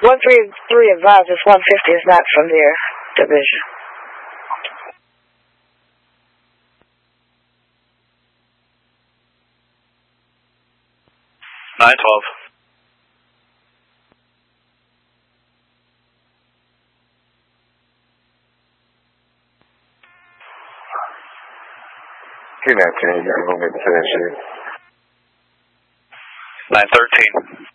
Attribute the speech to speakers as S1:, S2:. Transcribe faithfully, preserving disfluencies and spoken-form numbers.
S1: one three three advised if one fifty is not from their division.
S2: nine twelve.
S3: Two nineteen, you got a little bit to that shit.
S2: nine thirteen.